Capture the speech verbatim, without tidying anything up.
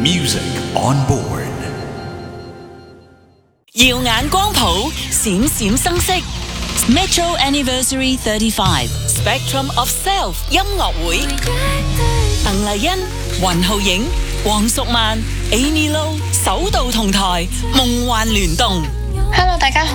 Music on board。 耀眼光譜，閃閃生色。Metro Anniversary thirty-five Spectrum of Self 音樂會，鄧麗欣、雲浩影、黃淑曼、Amy Lo 首度同台，夢幻聯動。 Hello， 大家好。